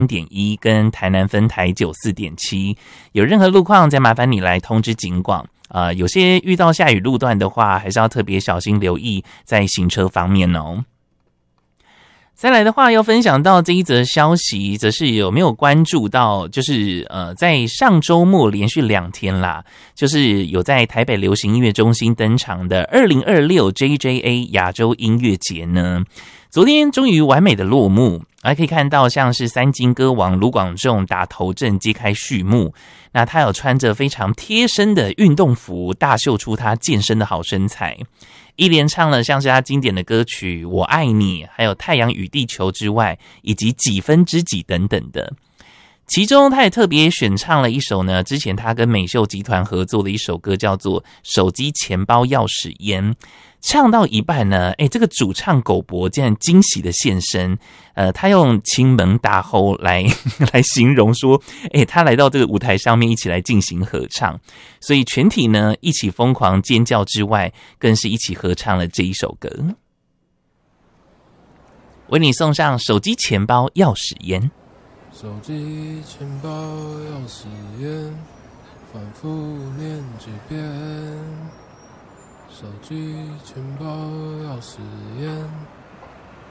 0.1跟台南分台94.7，有任何路况再麻烦你来通知警广。有些遇到下雨路段的话，还是要特别小心留意在行车方面哦。再来的话，要分享到这一则消息，则是有没有关注到，就是在上周末连续2天啦，就是有在台北流行音乐中心登场的2026 JJA 亚洲音乐节呢。昨天终于完美的落幕，还可以看到像是3金歌王卢广仲打头阵揭开序幕。那他有穿着非常贴身的运动服，大秀出他健身的好身材。一连唱了像是他经典的歌曲《我爱你》，还有《太阳与地球》之外，以及几分之几等等的。其中他也特别选唱了一首呢，之前他跟美秀集团合作的一首歌，叫做《手机钱包钥匙烟》。唱到一半呢，这个主唱狗博竟然惊喜的现身，他用亲门大吼来形容说，他来到这个舞台上面一起来进行合唱，所以全体呢一起疯狂尖叫之外，更是一起合唱了这一首歌。为你送上手机钱包钥匙烟。 手机钱包钥匙烟，反复念几遍。手机钱包钥匙烟。